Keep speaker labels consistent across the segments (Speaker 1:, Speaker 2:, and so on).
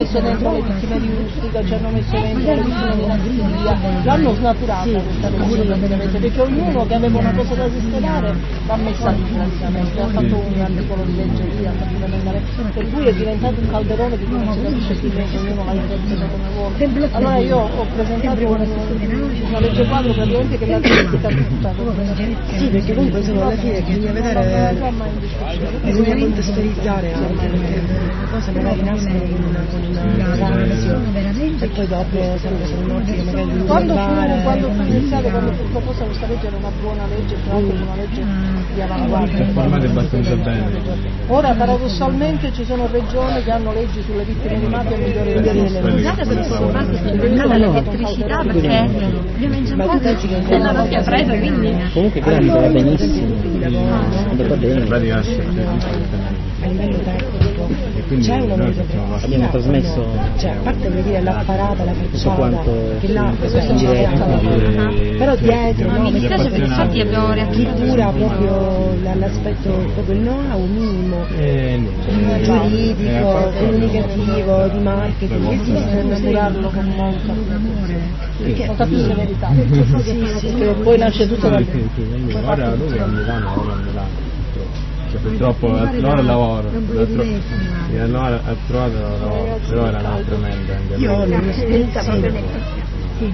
Speaker 1: messo dentro le vittime di Ustica, ci hanno messo dentro le vittime di Nassiria, l'hanno snaturata questa legge praticamente, perché ognuno che aveva una cosa da sistemare l'ha messa lì praticamente, ha fatto un articolo di legge lì, ha fatto un emendamento, per cui è diventato un calderone di cui non si capisce più niente, ognuno l'ha interpretato come vuole. Allora io ho presentato una legge quadro praticamente che la critica tutta.
Speaker 2: Sì, perché comunque sono alla fine bisogna vedere, bisogna contestualizzare anche, perché le cose magari nascono con una trasmissione e poi dopo sono un'ottica magari di
Speaker 1: quando fu iniziato, quando fu proposta questa legge era una buona legge, tra l'altro una legge di avanguardia.
Speaker 3: Formate abbastanza bene.
Speaker 1: Ora paradossalmente ci sono regioni che hanno leggi sulle vittime di mafia migliori delle nostre.
Speaker 4: Scusate per questo fatto che l'elettricità perché abbiamo ingiampato e non l'ho presa, quindi
Speaker 5: comunque grande va benissimo, andata bene.
Speaker 2: A livello tecnico c'è una
Speaker 5: abbiamo trasmesso,
Speaker 2: cioè a parte vuol dire l'apparata, la facciata che là
Speaker 5: in diretta,
Speaker 2: però dietro
Speaker 4: mi dispiace perché infatti abbiamo
Speaker 2: addirittura proprio l'aspetto proprio il know-how minimo giuridico, comunicativo, di marketing che esiste,
Speaker 1: curarlo con molta
Speaker 2: molta
Speaker 1: più severità, perché poi nasce tutto da
Speaker 3: ora lui a Milano, cioè purtroppo l'ora lavoro e allora ha trovato lavoro, però era una tremenda
Speaker 2: io ho un'esperienza proprio
Speaker 4: sì,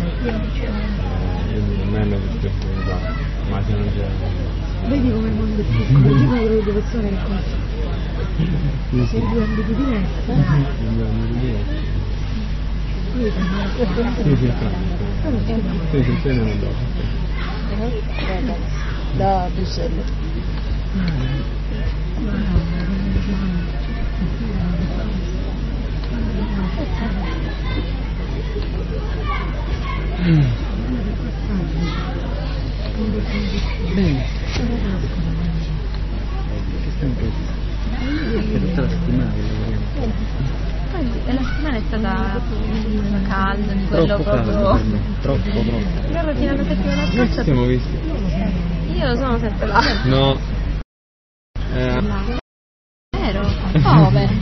Speaker 3: non è spesso ma se non c'è
Speaker 4: vedi come il mondo è piccolo, io ho delle persone che sono due ambiti diversi
Speaker 3: sì, non dopo
Speaker 1: da Bruxelles.
Speaker 5: Bene. È tutta la settimana che lavoriamo.
Speaker 4: E la settimana è stata calda, di quello
Speaker 5: Troppo
Speaker 4: proprio
Speaker 5: caldo, troppo.
Speaker 4: però alla fine della settimana
Speaker 3: ci
Speaker 4: scorsa
Speaker 3: siamo visti?
Speaker 4: io sono sempre là.
Speaker 3: No.
Speaker 4: Vero? Come?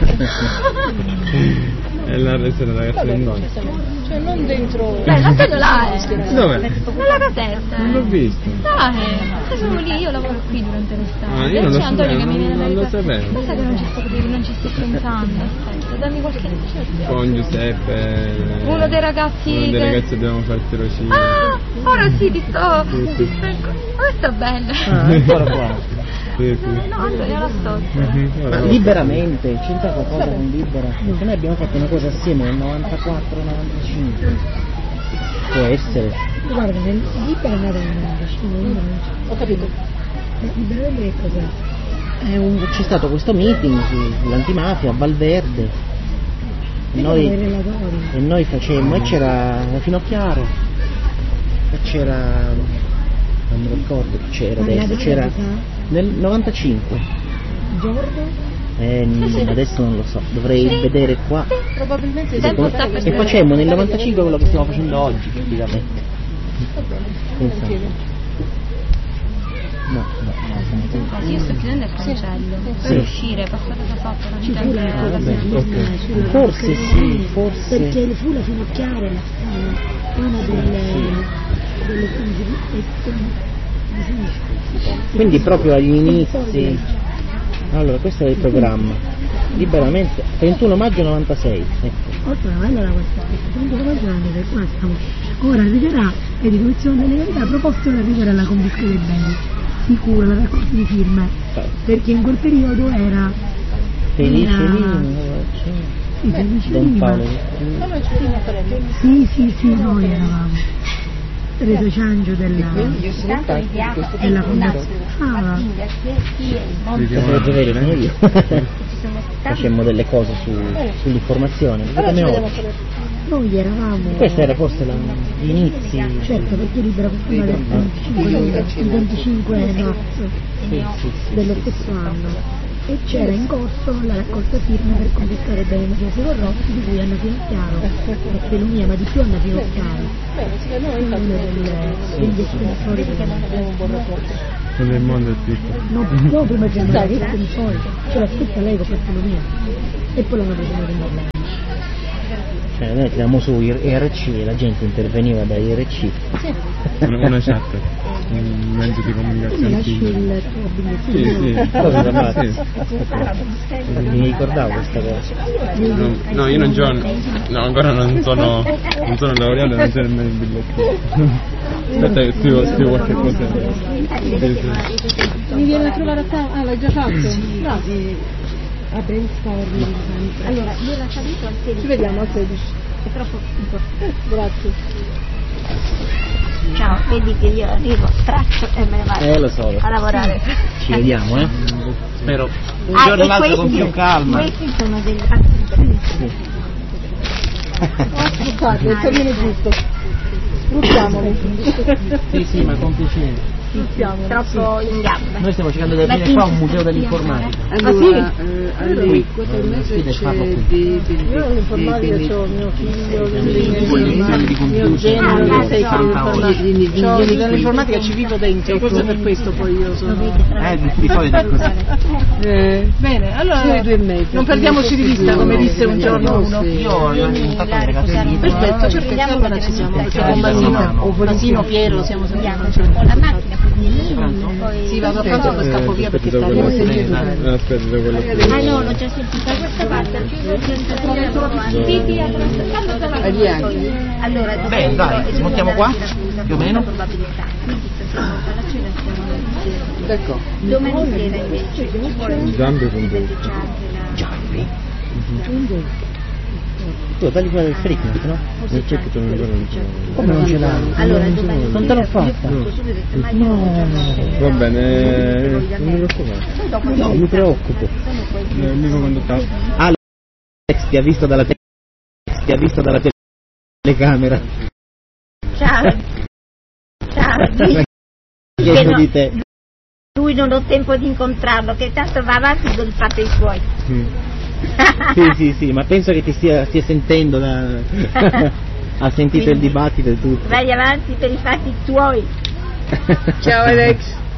Speaker 3: È la ragazza del nonno.
Speaker 1: Cioè non dentro.
Speaker 4: L'Antonio là è.
Speaker 3: Dov'è?
Speaker 4: Nella casetta.
Speaker 3: Non l'ho visto.
Speaker 4: Dai, sono lì, io lavoro qui durante l'estate.
Speaker 3: Io non lo
Speaker 4: c'è Antonio che mi viene da
Speaker 3: non lo sapevo.
Speaker 4: Pensa che non ci sto pensando, aspetta, dammi qualche indicazione.
Speaker 3: Con Giuseppe.
Speaker 4: Uno dei ragazzi.
Speaker 3: Uno dei ragazzi dobbiamo fare il tirocinio.
Speaker 4: Ah, ora sì, ti sto. Sta bene.
Speaker 5: Ancora qua.
Speaker 3: Sì.
Speaker 4: No, Antonio la sto.
Speaker 5: Ma liberamente, c'entra qualcosa con libera? Perché noi abbiamo fatto una cosa assieme nel 94-95. Può essere.
Speaker 2: guarda, libera è nata nel 95,
Speaker 1: Ho capito.
Speaker 2: ma libera che cos'è?
Speaker 5: C'è stato questo meeting sull'antimafia a Valverde e noi facemmo, e c'era la Finocchiaro e c'era, non mi ricordo chi c'era adesso, c'era nel 95
Speaker 2: Giorgio?
Speaker 5: adesso non lo so, dovrei vedere qua.
Speaker 1: Probabilmente
Speaker 5: E facemmo nel 95 quello che stiamo facendo oggi praticamente. No.
Speaker 4: Io sto chiudendo il cancello per uscire, passare da sotto, non c'è tempo.
Speaker 5: Forse sì, forse.
Speaker 2: Perché fu la Finocchiara una delle
Speaker 5: Quindi proprio agli inizi. Allora, questo è il programma. Liberamente 31 maggio 96. Ecco.
Speaker 2: allora ora arriverà e di commissione delle legalità proposto di arrivare alla confisca dei beni, sicuro la raccolta di firme, perché in quel periodo era
Speaker 5: Don Paolo.
Speaker 2: sì, noi eravamo Reto Ciangio della fondazione.
Speaker 5: Facemmo delle cose sull'informazione.
Speaker 2: Noi eravamo.
Speaker 5: Questa era forse gli inizi.
Speaker 2: Certo, perché libera fortuna del 25 marzo dello stesso anno. E c'era in corso la raccolta firme per confiscare beni mafiosi corrotti, di cui Anna Finocchiaro, Pelumia, ma di più Anna Finocchiaro, uno degli estensori
Speaker 1: abbiamo un buon rapporto.
Speaker 3: Nel mondo è piccolo.
Speaker 2: No, prima c'era la estensori, c'era scritta lei con Pelumia e poi l'hanno preso in
Speaker 5: noi tiravamo su IRC e la gente interveniva da IRC.
Speaker 3: Una chat, un mezzo di comunicazione.
Speaker 2: Lasci il
Speaker 5: Mi ricordavo questa cosa.
Speaker 3: No, io non gioco. No, ancora non sono laureato, non c'è nemmeno il bigliettino. Aspetta che scrivo qualche cosa.
Speaker 1: Mi viene a trovare a te? Ah, l'hai già fatto? No.
Speaker 2: A brainstorming.
Speaker 4: Allora, io la saluto al 16.
Speaker 1: Ci vediamo al 16.
Speaker 4: È troppo importante.
Speaker 1: Grazie.
Speaker 4: Ciao, vedi che io arrivo, straccio e me ne vado
Speaker 5: Lo so.
Speaker 4: a lavorare.
Speaker 5: Ci vediamo, Spero un giorno o l'altro con più calma.
Speaker 4: Questi sono degli altri.
Speaker 1: Scusate, il termine giusto. Sfruttiamoli.
Speaker 5: Sì, ma con piacere.
Speaker 4: Troppo in gamba.
Speaker 5: Noi stiamo cercando di aprire qua un museo dell'informatica.
Speaker 1: Allora,
Speaker 5: Qui, sfida è fatto qui.
Speaker 1: io l'informatica ho mio figlio, mio
Speaker 5: genero,
Speaker 1: genero, sei figli dell'informatica, ci vivo dentro, forse per questo poi io sono...
Speaker 5: Di solito è così.
Speaker 1: Bene, allora non perdiamoci di vista, come disse un giorno uno.
Speaker 5: Io ho incontrato un ragazzo di
Speaker 1: Perfetto, perfetto, allora ci siamo, perché con Masino, Piero siamo sempre
Speaker 4: Ho la macchina, poi...
Speaker 1: Sì, vado a pranzo e poi scappo via perché sta
Speaker 3: Aspetta, quello
Speaker 4: Ah no, l'ho già sentita questa parte. Allora,
Speaker 5: bene, dai, smontiamo qua, più o meno.
Speaker 4: probabilità. Quindi stasera alla cena stiamo...
Speaker 1: D'accordo.
Speaker 4: Domani sera invece
Speaker 3: Zambi con due.
Speaker 5: Giambi? Tu tagli quella del Freaknet, no?
Speaker 3: Non c'è che tu non lo
Speaker 5: Come non ce l'hai?
Speaker 4: Allora, domani
Speaker 5: Non te l'ho fatta? No.
Speaker 3: Va bene, non mi preoccupare.
Speaker 5: No, mi preoccupo.
Speaker 3: Mica quando tasto.
Speaker 5: Alex ti ha visto dalla telecamera.
Speaker 4: Ciao.
Speaker 5: Chiedo di te.
Speaker 4: Lui non ho tempo di incontrarlo, che tanto va avanti con i fatti suoi.
Speaker 5: Sì, ma penso che ti stia sentendo ha sentito il dibattito e tutto.
Speaker 4: Vai avanti per i fatti tuoi.
Speaker 1: Ciao Alex.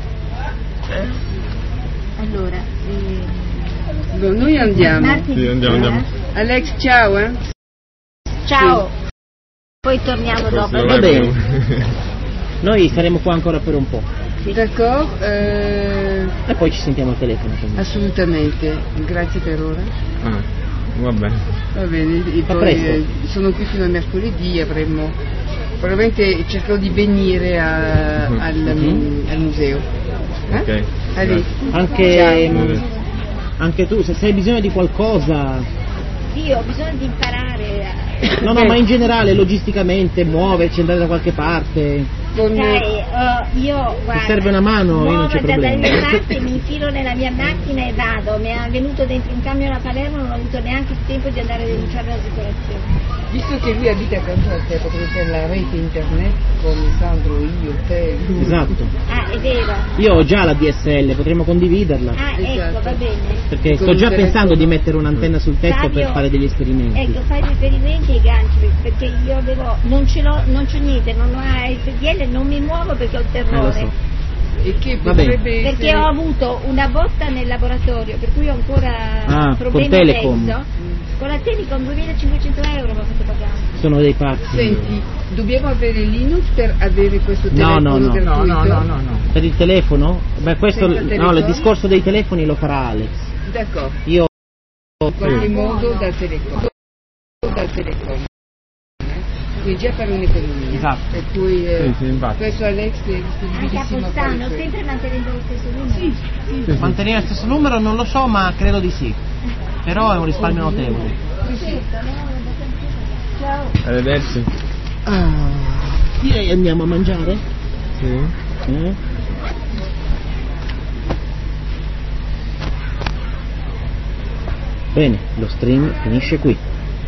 Speaker 4: Allora,
Speaker 1: Noi andiamo.
Speaker 4: Martin,
Speaker 3: Sì, andiamo.
Speaker 1: Alex, ciao,
Speaker 4: ciao. Poi torniamo dopo.
Speaker 5: Va bene. Noi saremo qua ancora per un po'.
Speaker 1: D'accordo,
Speaker 5: E poi ci sentiamo al telefono.
Speaker 1: assolutamente, grazie per ora.
Speaker 3: Va bene.
Speaker 1: Va bene, e
Speaker 5: A
Speaker 1: poi
Speaker 5: presto.
Speaker 1: sono qui fino a mercoledì, probabilmente cercherò di venire al museo.
Speaker 3: Ok.
Speaker 1: Allez.
Speaker 5: Anche tu, se hai bisogno di qualcosa.
Speaker 4: Sì, ho bisogno di imparare.
Speaker 5: No, ma in generale, logisticamente, muoverci, andare da qualche parte.
Speaker 4: Io guarda,
Speaker 5: Se serve una mano, io non c'è problema.
Speaker 4: dalle mie parti mi infilo nella mia macchina e vado. Mi è venuto dentro un camion a Palermo, non ho avuto neanche il tempo di andare a denunciare l'assicurazione.
Speaker 1: Visto che lui abita accanto a te, potrei fare la rete internet con Sandro, io, te.
Speaker 5: Esatto.
Speaker 4: Ah, è vero.
Speaker 5: Io ho già la DSL, potremmo condividerla.
Speaker 4: Ah, ecco,
Speaker 1: Esatto.
Speaker 4: va bene.
Speaker 5: Perché
Speaker 1: Con
Speaker 5: sto già
Speaker 1: il
Speaker 5: pensando
Speaker 1: telefono.
Speaker 5: di mettere un'antenna sul tetto
Speaker 4: Fabio,
Speaker 5: per fare degli esperimenti.
Speaker 4: Ecco, fai riferimenti ai ganci, perché io non c'ho niente, non ho ASDL, non mi muovo perché ho il terrore.
Speaker 5: Lo so.
Speaker 1: E che
Speaker 5: Va bene.
Speaker 1: potrebbe
Speaker 4: Perché
Speaker 1: essere...
Speaker 4: ho avuto una botta nel laboratorio, per cui ho ancora problemi
Speaker 5: con Telecom.
Speaker 4: adesso. Con la Telecom 2.500 euro mi ho fatto pagare.
Speaker 5: Sono dei pazzi.
Speaker 1: Senti, dobbiamo avere Linux per avere questo telefono
Speaker 5: No.
Speaker 1: gratuito?
Speaker 5: Per il telefono? Beh, questo
Speaker 1: Senza
Speaker 5: il
Speaker 1: telefono?
Speaker 5: discorso dei telefoni lo farà Alex.
Speaker 1: D'accordo,
Speaker 5: Io
Speaker 1: in qualche modo dal Telecom. Quindi già per un'economia.
Speaker 5: Esatto.
Speaker 1: Per cui
Speaker 3: Sì, infatti.
Speaker 1: questo Alex è
Speaker 4: Anche a
Speaker 1: disponibilissimo a fare
Speaker 4: Postano,
Speaker 1: questo.
Speaker 4: sempre mantenendo lo stesso numero.
Speaker 3: Sì.
Speaker 5: mantenere lo stesso numero non lo so, ma credo di sì. Però è un risparmio notevole.
Speaker 4: Ciao.
Speaker 3: Arrivederci.
Speaker 5: Direi andiamo a mangiare?
Speaker 3: Sì.
Speaker 5: Bene, lo stream finisce qui.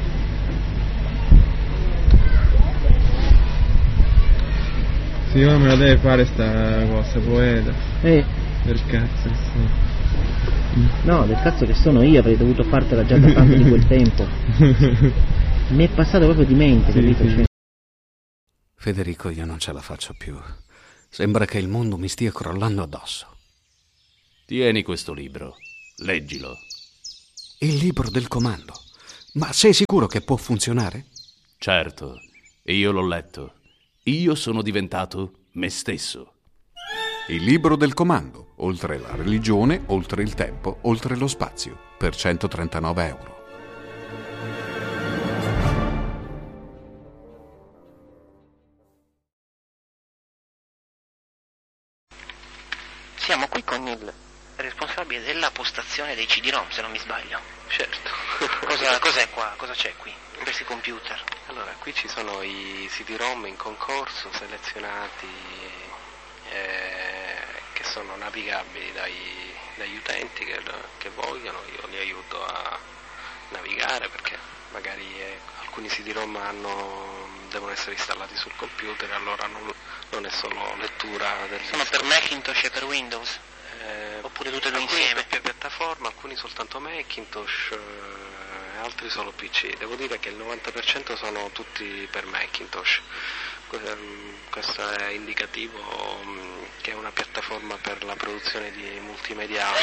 Speaker 3: Sì, ma me la deve fare sta cosa, poeta. Per cazzo, sì.
Speaker 5: No, del cazzo che sono io, avrei dovuto fartela già da tanto di quel tempo. Mi è passato proprio di mente,
Speaker 3: Sì,
Speaker 5: capito?
Speaker 3: sì.
Speaker 5: Cioè,
Speaker 6: Federico, io non ce la faccio più. Sembra che il mondo mi stia crollando addosso. Tieni questo libro, leggilo. Il libro del comando. Ma sei sicuro che può funzionare? Certo, io l'ho letto. Io sono diventato me stesso.
Speaker 7: Il libro del comando, oltre la religione, oltre il tempo, oltre lo spazio, per 139 euro.
Speaker 5: Siamo qui con il responsabile della postazione dei CD-ROM, se non mi sbaglio.
Speaker 8: Certo.
Speaker 5: Cos'è qua? Cosa c'è qui? Questi computer?
Speaker 8: Allora, qui ci sono i CD-ROM in concorso selezionati che sono navigabili dagli utenti che vogliono. Io li aiuto a navigare perché magari alcuni CD-ROM devono essere installati sul computer, allora non è solo lettura del
Speaker 5: Sono per Macintosh e per Windows? Oppure tutte e due insieme?
Speaker 8: Alcuni doppia piattaforma, alcuni soltanto Macintosh, altri solo PC. Devo dire che il 90% sono tutti per Macintosh. Questo è indicativo che è una piattaforma per la produzione di multimediale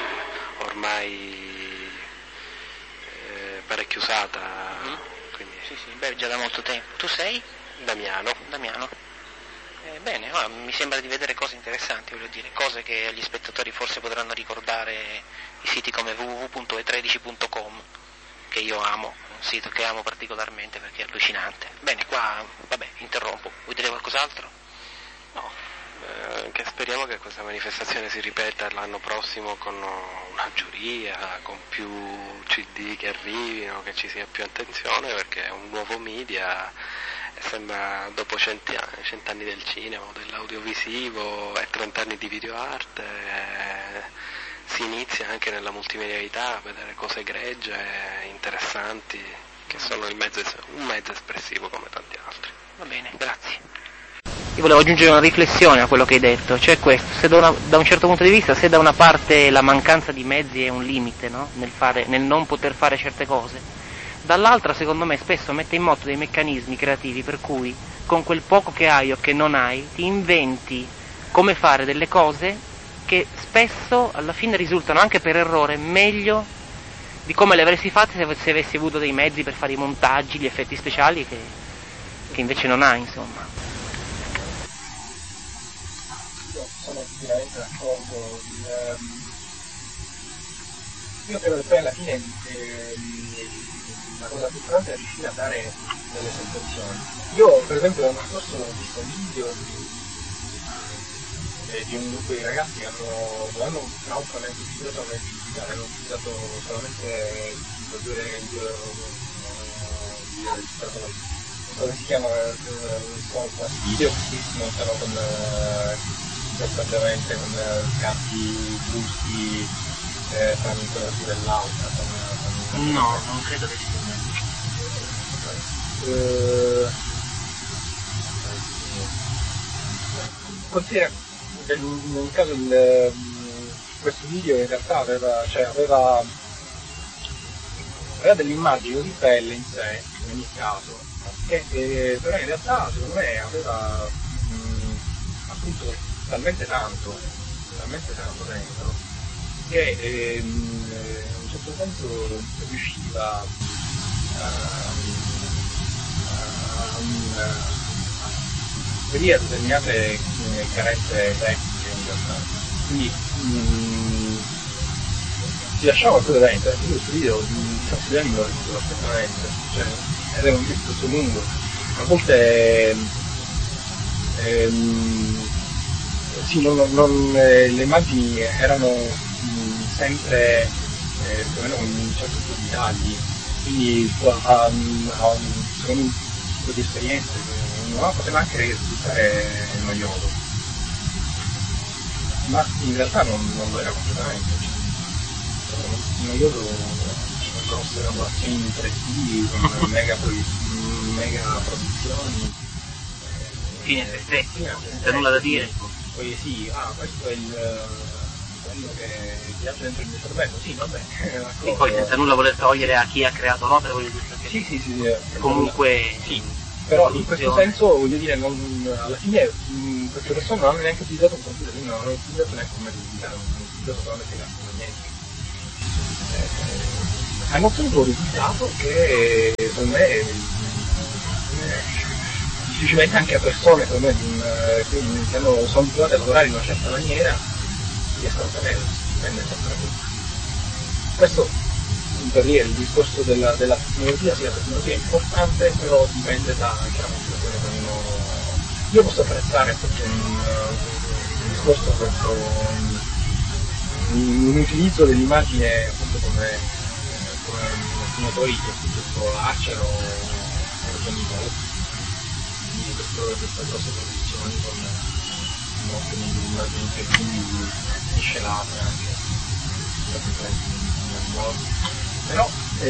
Speaker 8: ormai parecchio usata. Quindi...
Speaker 5: Sì, beh, già da molto tempo. Tu sei?
Speaker 8: Damiano.
Speaker 5: Bene, mi sembra di vedere cose interessanti, voglio dire, cose che gli spettatori forse potranno ricordare i siti come www.e13.com, che io amo, un sito che amo particolarmente perché è allucinante. Bene, qua, vabbè, interrompo. Vuoi dire qualcos'altro?
Speaker 8: No, che speriamo che questa manifestazione si ripeta l'anno prossimo con una giuria, con più CD che arrivino, che ci sia più attenzione, perché è un nuovo media. Sembra dopo 100 anni del cinema o dell'audiovisivo e 30 anni di videoarte si inizia anche nella multimedialità a vedere cose egregie, interessanti, che sono un mezzo espressivo come tanti altri.
Speaker 5: Va bene, grazie. Io volevo aggiungere una riflessione a quello che hai detto, cioè questo, se da un certo punto di vista, se da una parte la mancanza di mezzi è un limite, no? nel non poter fare certe cose, dall'altra secondo me spesso mette in moto dei meccanismi creativi per cui con quel poco che hai o che non hai ti inventi come fare delle cose che spesso alla fine risultano anche per errore meglio di come le avresti fatte se avessi avuto dei mezzi per fare i montaggi, gli effetti speciali che invece non hai, insomma.
Speaker 9: Io sono sicuramente d'accordo. Io credo che poi alla fine la cosa più importante è riuscire a dare delle sensazioni. Io per esempio l'anno scorso ho visto un video di un gruppo di ragazzi che hanno praticamente utilizzato una digitale, hanno utilizzato solamente due registratori. Cosa si chiama video, si montano costantemente con scatti giusti, fanno inquadrature dell'auto.
Speaker 5: No, non credo che sia.
Speaker 9: Considera nel caso questo video in realtà aveva delle immagini così belle in sé, in ogni caso, che però in realtà secondo me aveva appunto talmente tanto dentro che in un certo senso riusciva a vedere determinate carenze tecniche in realtà. Quindi si lasciava qualcosa dentro. Io questo video di Sassi Dani me lo ricordo perfettamente, cioè ed era un video piuttosto lungo, a volte sì, le immagini erano sempre più o meno con un certo tipo di tagli, quindi secondo un tipo di esperienze poteva anche risultare noioso, ma in realtà non lo era completamente, noioso con grosse elaborazioni in 3D, con mega produzioni,
Speaker 5: fine se stessi, senza nulla da dire.
Speaker 9: Poi sì, questo è quello che piace dentro il mio cervello, sì, vabbè.
Speaker 5: E poi senza nulla voler togliere a chi ha creato l'opera, voglio dire che
Speaker 9: sì,
Speaker 5: comunque
Speaker 9: sì, però in questo senso voglio dire alla fine queste persone non hanno neanche utilizzato un computer, quindi non hanno utilizzato neanche un mezzo digitale, non hanno utilizzato solamente niente. Hanno ottenuto un risultato che secondo me semplicemente anche a persone per me, che sono abituate a lavorare in una certa maniera, riescono a ottenere un stipendio sempre più. Questo per dire il discorso della tecnologia, sì, la tecnologia è importante, però dipende chiaramente da quello che uno. Io posso apprezzare appunto un discorso verso un utilizzo dell'immagine appunto come filmatori che appunto Archer o Johnny Depp, quindi queste grosse produzioni con molte immagini più miscelate anche però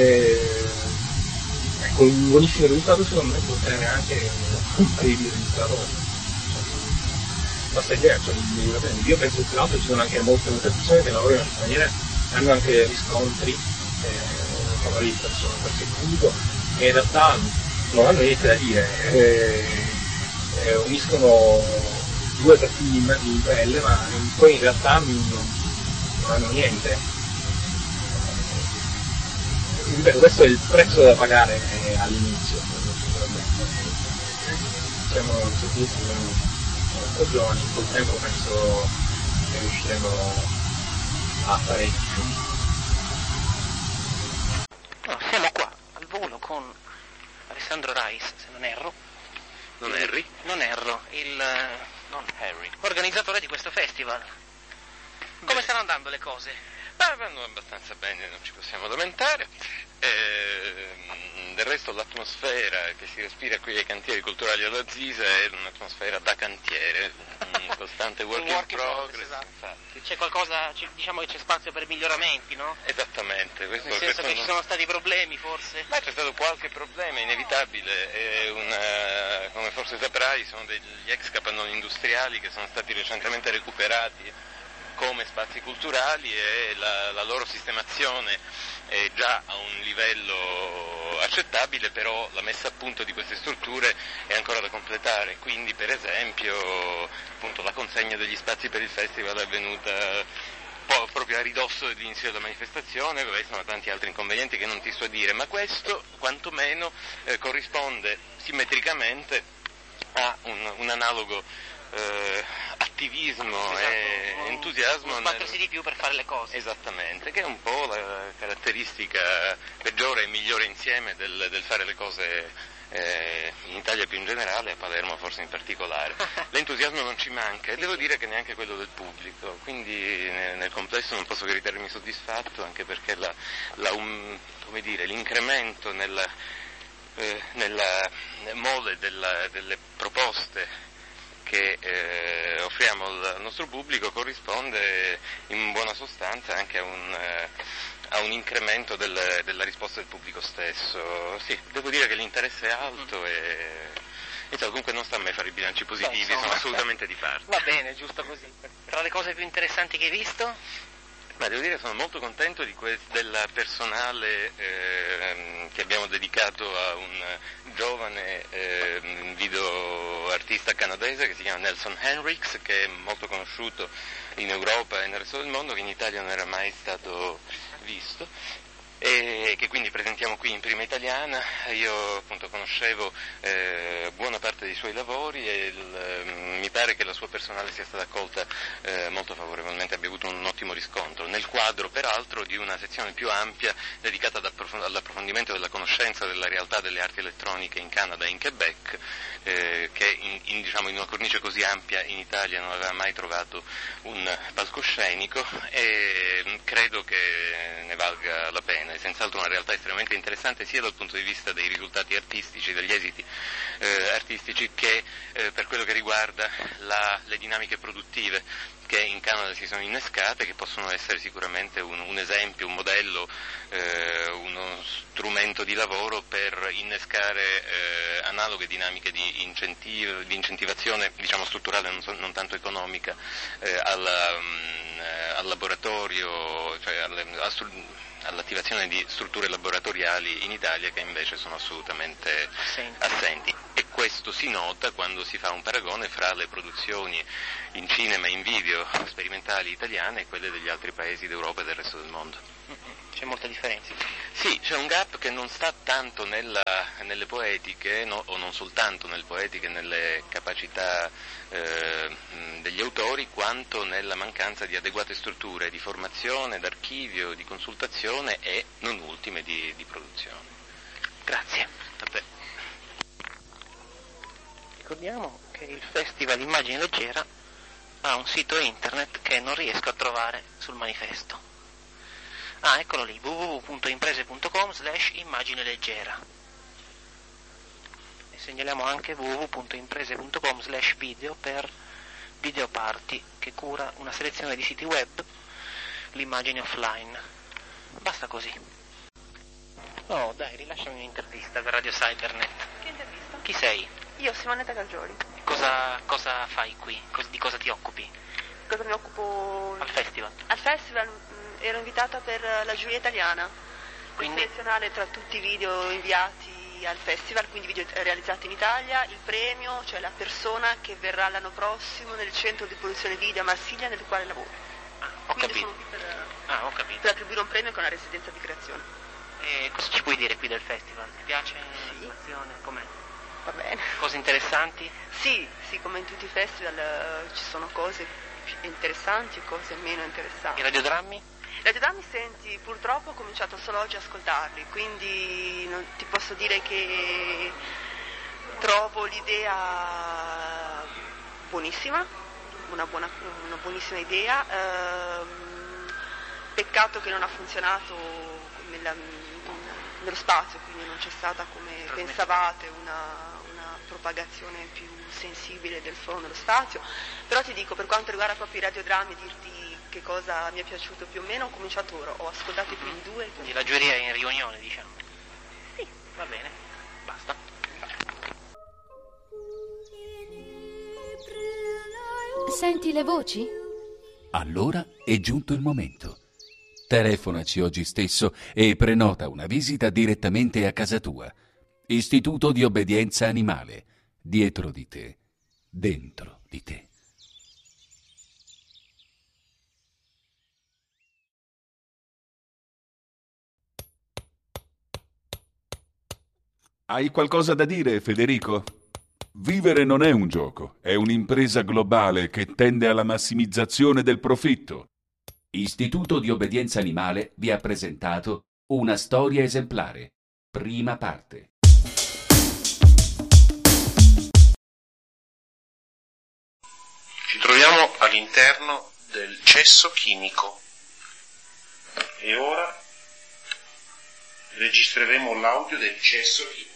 Speaker 9: ecco, un buonissimo risultato secondo me può ottenere anche un incredibile risultato passeggero, cioè, io penso che tra l'altro ci sono anche molte persone che lavorano in questa maniera, hanno anche riscontri favoriti verso il pubblico e in realtà non hanno niente da dire, uniscono due tratti di immagini belle ma poi in realtà non hanno niente. Ripeto, questo è il prezzo da pagare all'inizio. Siamo giovani, col tempo penso che riusciremo a fare di più.
Speaker 5: No, siamo qua al volo con Alessandro Rais, se non erro.
Speaker 8: Non erri?
Speaker 5: Non erro,
Speaker 8: non Harry.
Speaker 5: Organizzatore di questo festival. Come stanno andando le cose?
Speaker 8: Vanno abbastanza bene, non ci possiamo lamentare. Del resto l'atmosfera che si respira qui ai cantieri culturali alla Zisa è un'atmosfera da cantiere, un costante work in progress.
Speaker 5: Esatto. C'è qualcosa, diciamo che c'è spazio per miglioramenti, no?
Speaker 8: Esattamente.
Speaker 5: Nel senso che ci sono stati problemi forse?
Speaker 8: Ma c'è stato qualche problema inevitabile, come forse saprai sono degli ex capannoni industriali che sono stati recentemente recuperati come spazi culturali e la loro sistemazione è già a un livello accettabile, però la messa a punto di queste strutture è ancora da completare, quindi per esempio appunto la consegna degli spazi per il festival è avvenuta proprio a ridosso dell'inizio della manifestazione, dove sono tanti altri inconvenienti che non ti so dire, ma questo quantomeno corrisponde simmetricamente a un analogo attivismo e entusiasmo
Speaker 5: sbattersi di più per fare le cose.
Speaker 8: Esattamente, che è un po' la caratteristica peggiore e migliore insieme del fare le cose in Italia più in generale, a Palermo forse in particolare. L'entusiasmo non ci manca e devo dire che neanche quello del pubblico, quindi nel complesso non posso che ritenermi soddisfatto, anche perché l'incremento nella mole delle proposte che offriamo al nostro pubblico corrisponde in buona sostanza anche a un incremento della risposta del pubblico stesso. Sì, devo dire che l'interesse è alto e comunque non sta a me fare i bilanci positivi, sono assolutamente di parte.
Speaker 5: Va bene, giusto così. Tra le cose più interessanti che hai visto?
Speaker 8: Ma devo dire che sono molto contento del personale che abbiamo dedicato a un giovane video artista canadese che si chiama Nelson Henricks, che è molto conosciuto in Europa e nel resto del mondo, che in Italia non era mai stato visto e che quindi presentiamo qui in prima italiana. Io appunto conoscevo buona parte dei suoi lavori e mi pare che la sua personale sia stata accolta molto favorevolmente, abbia avuto un ottimo riscontro, nel quadro peraltro di una sezione più ampia dedicata all'approfondimento della conoscenza della realtà delle arti elettroniche in Canada e in Quebec, che in una cornice così ampia in Italia non aveva mai trovato un palcoscenico e credo che ne valga la pena. È senz'altro una realtà estremamente interessante sia dal punto di vista dei risultati artistici, degli esiti artistici, che per quello che riguarda le dinamiche produttive che in Canada si sono innescate, che possono essere sicuramente un esempio, un modello, uno strumento di lavoro per innescare analoghe dinamiche di incentivazione, diciamo strutturale, non tanto economica, al laboratorio, cioè all'attivazione di strutture laboratoriali in Italia che invece sono assolutamente assenti. E questo si nota quando si fa un paragone fra le produzioni in cinema e in video sperimentali italiane e quelle degli altri paesi d'Europa e del resto del mondo.
Speaker 5: c'è molta differenza.
Speaker 8: Sì, c'è un gap che non sta tanto nelle poetiche, no, o non soltanto nelle poetiche, nelle capacità degli autori, quanto nella mancanza di adeguate strutture di formazione, d'archivio, di consultazione e, non ultime, di produzione.
Speaker 5: Grazie.
Speaker 8: Vabbè.
Speaker 5: Ricordiamo che il Festival Immagine Leggera ha un sito internet che non riesco a trovare sul manifesto. Eccolo lì, www.imprese.com/immagine leggera. E segnaliamo anche www.imprese.com/video per Videoparty, che cura una selezione di siti web, l'immagine offline. Basta così. Oh, dai, rilasciami un'intervista per Radio Cybernet.
Speaker 10: Che intervista?
Speaker 5: Chi sei?
Speaker 10: Io, Simonetta Gargioli.
Speaker 5: Cosa fai qui? Di cosa ti occupi?
Speaker 10: Cosa mi occupo?
Speaker 5: Al festival?
Speaker 10: Al festival ero invitata per la giuria italiana.
Speaker 5: Quindi?
Speaker 10: Per selezionare tra tutti i video inviati al festival, quindi video realizzati in Italia, il premio, cioè la persona che verrà l'anno prossimo nel centro di produzione video a Marsiglia nel quale lavoro.
Speaker 5: Ho
Speaker 10: quindi
Speaker 5: capito.
Speaker 10: Sono qui
Speaker 5: Ho capito.
Speaker 10: per attribuire un premio che è una residenza di creazione.
Speaker 5: E cosa ci puoi dire qui del festival? Ti piace l'animazione? Com'è?
Speaker 10: Va bene.
Speaker 5: Cose interessanti?
Speaker 10: Sì, come in tutti i festival ci sono cose più interessanti e cose meno interessanti.
Speaker 5: I radiodrammi?
Speaker 10: I radiodrammi, senti, purtroppo ho cominciato solo oggi a ascoltarli, quindi non ti posso dire che trovo l'idea buonissima, una buonissima idea, peccato che non ha funzionato nello spazio, quindi non c'è stata, come pensavate, una propagazione più sensibile del suono nello spazio. Però ti dico, per quanto riguarda proprio i radiodrammi, dirti che cosa mi è piaciuto più o meno, ho cominciato ora, ho ascoltato i primi due.
Speaker 5: Quindi la giuria è in riunione, diciamo?
Speaker 10: Sì.
Speaker 5: Va bene, basta.
Speaker 11: Senti le voci?
Speaker 6: Allora è giunto il momento. Telefonaci oggi stesso e prenota una visita direttamente a casa tua. Istituto di Obbedienza Animale. Dietro di te. Dentro di te.
Speaker 12: Hai qualcosa da dire, Federico? Vivere non è un gioco, è un'impresa globale che tende alla massimizzazione del profitto.
Speaker 6: Istituto di Obbedienza Animale vi ha presentato Una storia esemplare. Prima parte.
Speaker 13: Ci troviamo all'interno del cesso chimico e ora registreremo l'audio del cesso chimico.